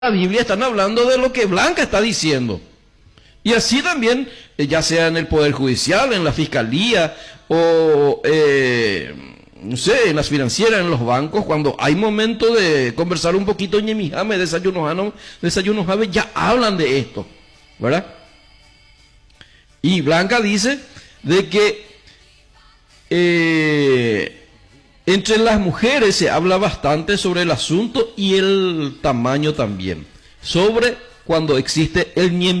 la Biblia están hablando de lo que Blanca está diciendo. Y así también, ya sea en el Poder Judicial, en la Fiscalía o, no sé, en las financieras, en los bancos, cuando hay momento de conversar un poquito, ñemijame, desayunos, ya hablan de esto, ¿verdad? Y Blanca dice de que entre las mujeres se habla bastante sobre el asunto y el tamaño también, sobre cuando existe el